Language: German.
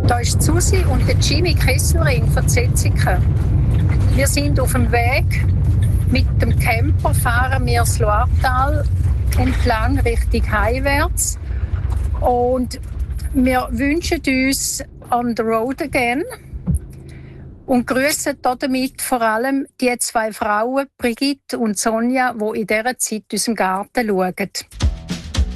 Da ist Susi und der Jimmy Kesselring von Zetziken. Wir sind auf dem Weg. Mit dem Camper fahren wir das Loiretal entlang Richtung heimwärts. Und wir wünschen uns «On the road again» und grüßen damit vor allem die 2 Frauen, Brigitte und Sonja, die in dieser Zeit unseren Garten schauen.